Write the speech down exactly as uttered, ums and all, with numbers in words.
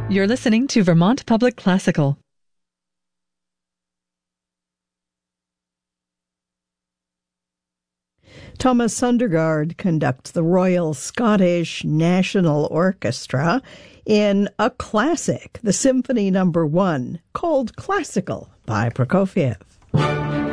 You're listening to Vermont Public Classical. Thomas Sundergaard conducts the Royal Scottish National Orchestra in a classic, the Symphony Number One, called Classical by Prokofiev.